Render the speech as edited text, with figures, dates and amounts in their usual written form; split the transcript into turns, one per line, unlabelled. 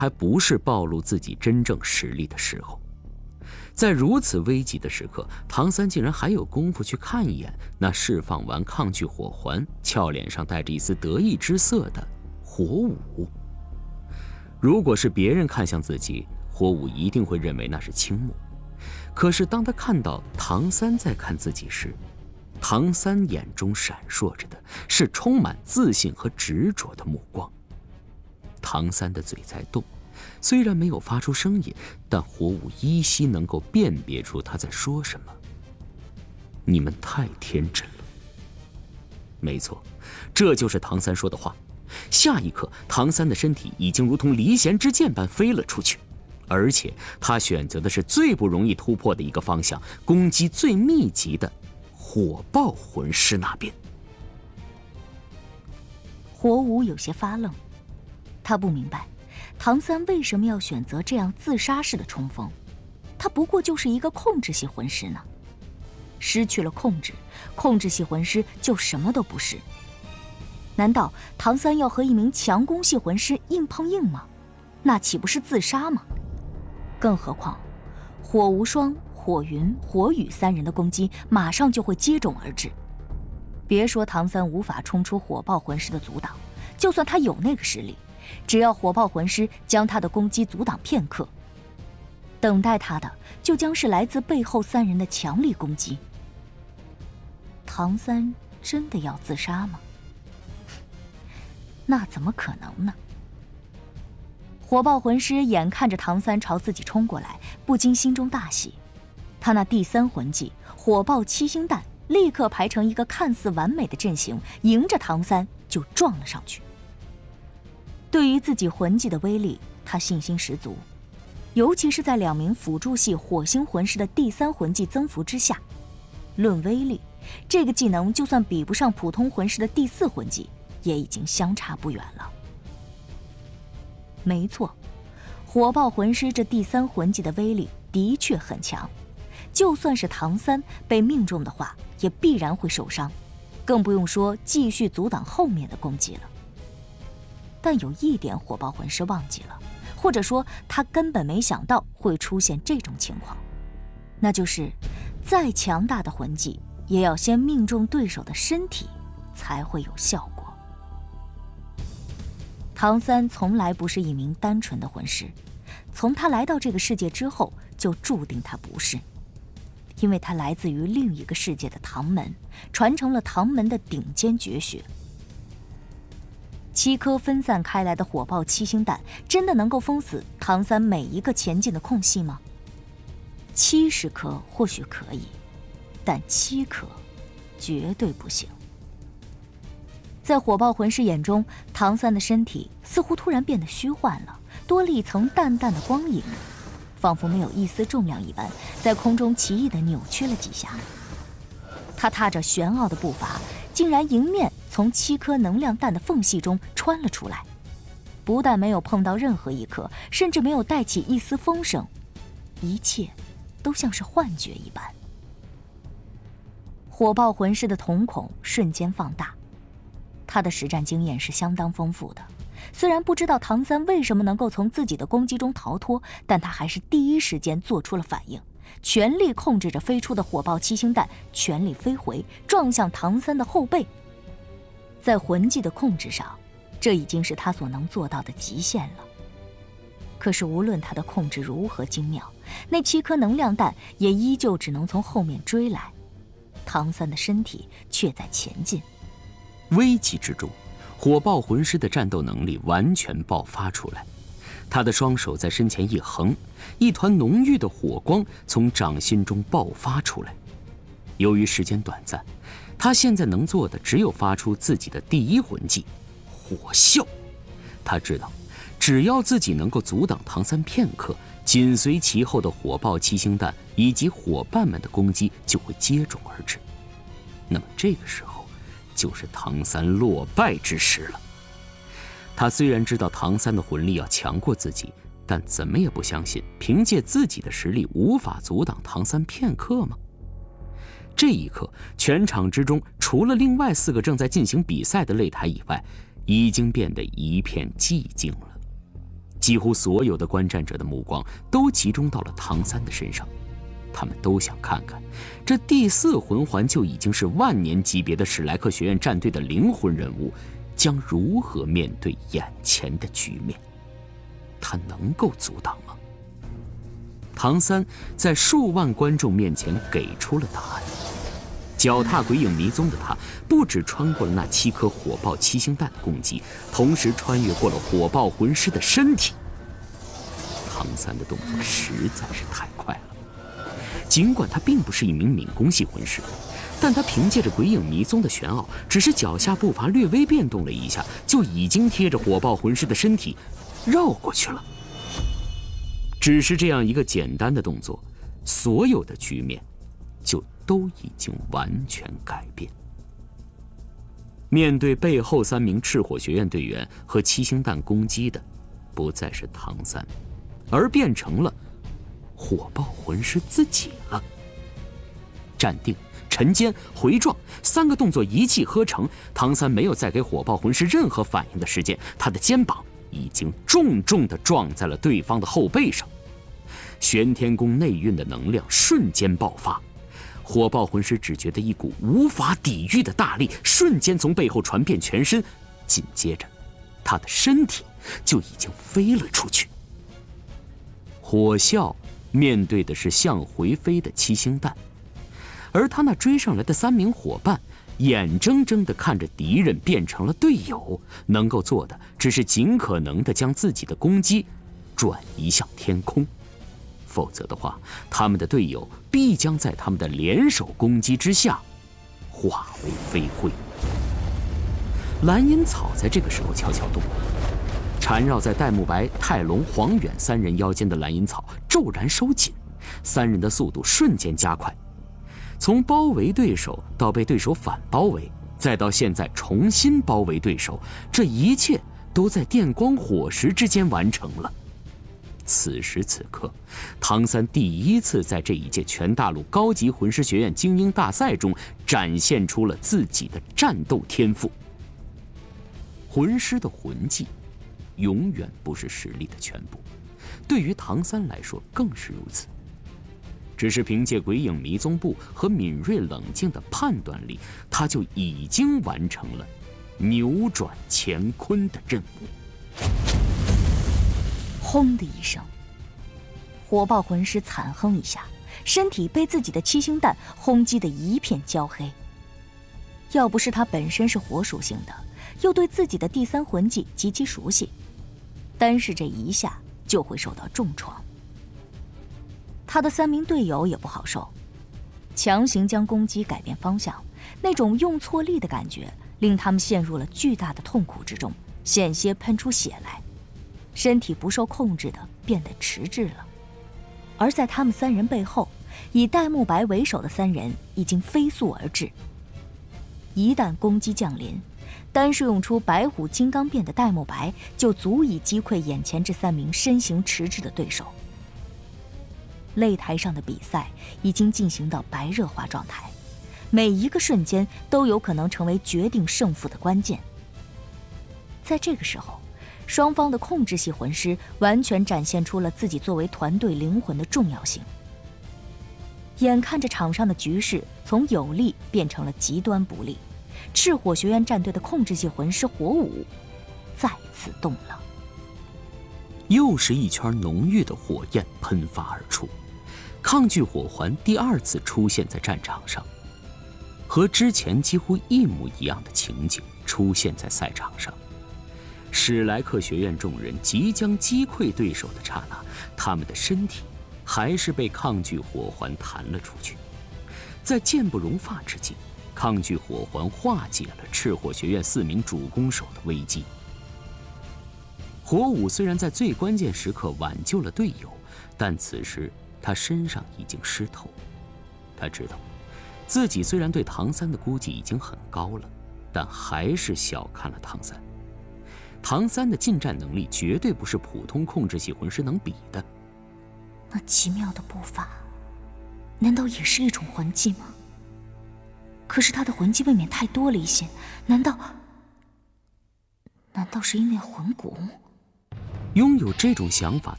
还不是暴露自己真正实力的时候。在如此危急的时刻，唐三竟然还有功夫去看一眼那释放完抗拒火环、俏脸上带着一丝得意之色的火舞。如果是别人看向自己，火舞一定会认为那是倾慕。可是当他看到唐三在看自己时，唐三眼中闪烁着的是充满自信和执着的目光。唐三的嘴在动，虽然没有发出声音，但火舞依稀能够辨别出他在说什么。你们太天真了。没错，这就是唐三说的话。下一刻，唐三的身体已经如同离弦之箭般飞了出去，而且他选择的是最不容易突破的一个方向，攻击最密集的火爆魂师那边。
火舞有些发愣，他不明白唐三为什么要选择这样自杀式的冲锋，他不过就是一个控制系魂师呢。失去了控制，控制系魂师就什么都不是。难道唐三要和一名强攻系魂师硬碰硬吗？那岂不是自杀吗？更何况火无双、火云、火雨三人的攻击马上就会接踵而至。别说唐三无法冲出火爆魂师的阻挡，就算他有那个实力，只要火爆魂师将他的攻击阻挡片刻，等待他的就将是来自背后三人的强力攻击。唐三真的要自杀吗？那怎么可能呢？火爆魂师眼看着唐三朝自己冲过来，不禁心中大喜。他那第三魂技火爆七星弹立刻排成一个看似完美的阵型，迎着唐三就撞了上去。对于自己魂技的威力，他信心十足，尤其是在两名辅助系火星魂师的第三魂技增幅之下，论威力，这个技能就算比不上普通魂师的第四魂技，也已经相差不远了。没错，火爆魂师这第三魂技的威力的确很强，就算是唐三被命中的话，也必然会受伤，更不用说继续阻挡后面的攻击了。但有一点火爆魂师忘记了，或者说他根本没想到会出现这种情况，那就是再强大的魂技也要先命中对手的身体才会有效果。唐三从来不是一名单纯的魂师，从他来到这个世界之后就注定他不是，因为他来自于另一个世界的唐门，传承了唐门的顶尖绝学。7颗分散开来的火爆七星弹真的能够封死唐三每一个前进的空隙吗？70颗或许可以，但7颗绝对不行。在火爆魂师眼中，唐三的身体似乎突然变得虚幻了，多了一层淡淡的光影，仿佛没有一丝重量一般，在空中奇异地扭曲了几下。他踏着玄奥的步伐，竟然迎面从7颗能量弹的缝隙中穿了出来，不但没有碰到任何一颗，甚至没有带起一丝风声，一切都像是幻觉一般。火爆魂师的瞳孔瞬间放大，他的实战经验是相当丰富的，虽然不知道唐三为什么能够从自己的攻击中逃脱，但他还是第一时间做出了反应，全力控制着飞出的火爆七星弹，全力飞回，撞向唐三的后背。在魂技的控制上，这已经是他所能做到的极限了。可是无论他的控制如何精妙，那7颗能量弹也依旧只能从后面追来，唐三的身体却在前进。
危急之中，火爆魂师的战斗能力完全爆发出来。他的双手在身前一横，一团浓郁的火光从掌心中爆发出来。由于时间短暂，他现在能做的只有发出自己的第一魂技火啸。他知道，只要自己能够阻挡唐三片刻，紧随其后的火爆七星弹以及伙伴们的攻击就会接踵而至。那么这个时候就是唐三落败之时了。他虽然知道唐三的魂力要强过自己，但怎么也不相信凭借自己的实力无法阻挡唐三片刻吗？这一刻，全场之中除了另外4个正在进行比赛的擂台以外，已经变得一片寂静了。 几乎所有的观战者的目光都集中到了唐三的身上，他们都想看看，这第4魂环就已经是万年级别的史莱克学院战队的灵魂人物，将如何面对眼前的局面？他能够阻挡吗？唐三在数万观众面前给出了答案。脚踏鬼影迷踪的他，不只穿过了那7颗火爆七星弹的攻击，同时穿越过了火爆魂师的身体。唐三的动作实在是太快了，尽管他并不是一名敏攻系魂师，但他凭借着鬼影迷踪的玄奥，只是脚下步伐略微变动了一下，就已经贴着火爆魂师的身体绕过去了。只是这样一个简单的动作，所有的局面就都已经完全改变。面对背后3名赤火学院队员和七星弹攻击的，不再是唐三，而变成了火爆魂师自己了。站定、沉肩、回撞3个动作一气呵成，唐三没有再给火爆魂师任何反应的时间，他的肩膀已经重重地撞在了对方的后背上。玄天宫内蕴的能量瞬间爆发，火爆魂师只觉得一股无法抵御的大力瞬间从背后传遍全身，紧接着他的身体就已经飞了出去。火啸面对的是向回飞的七星弹，而他那追上来的3名伙伴眼睁睁地看着敌人变成了队友，能够做的只是尽可能地将自己的攻击转移向天空，否则的话，他们的队友必将在他们的联手攻击之下化为飞灰。蓝银草在这个时候悄悄动了，缠绕在戴沐白、泰隆、黄远3人腰间的蓝银草骤然收紧，3人的速度瞬间加快。从包围对手到被对手反包围，再到现在重新包围对手，这一切都在电光火石之间完成了。此时此刻，唐三第1次在这一届全大陆高级魂师学院精英大赛中展现出了自己的战斗天赋。魂师的魂技永远不是实力的全部，对于唐三来说更是如此。只是凭借鬼影迷踪步和敏锐冷静的判断力，他就已经完成了扭转乾坤的任务。
轰的一声，火爆魂师惨哼一下，身体被自己的七星弹轰击得一片焦黑。要不是他本身是火属性的，又对自己的第3魂技极其熟悉，单是这一下就会受到重创。他的3名队友也不好受，强行将攻击改变方向，那种用错力的感觉令他们陷入了巨大的痛苦之中，险些喷出血来，身体不受控制的变得迟滞了。而在他们3人背后，以戴沐白为首的3人已经飞速而至。一旦攻击降临，单是用出白虎金刚变的戴沐白就足以击溃眼前这3名身形迟滞的对手。擂台上的比赛已经进行到白热化状态，每一个瞬间都有可能成为决定胜负的关键。在这个时候，双方的控制系魂师完全展现出了自己作为团队灵魂的重要性。眼看着场上的局势从有利变成了极端不利，赤火学院战队的控制系魂师火舞再次动了。
又是一圈浓郁的火焰喷发而出，抗拒火环第2次出现在战场上，和之前几乎一模一样的情景出现在赛场上。史莱克学院众人即将击溃对手的刹那，他们的身体还是被抗拒火环弹了出去。在箭不容发之际，抗拒火环化解了赤火学院4名主攻手的危机。火舞虽然在最关键时刻挽救了队友，但此时他身上已经湿透。他知道自己虽然对唐三的估计已经很高了，但还是小看了唐三。唐三的近战能力绝对不是普通控制系魂师能比的。
那奇妙的步伐，难道也是一种魂技吗？可是他的魂技未免太多了一些，难道是因为魂骨？
拥有这种想法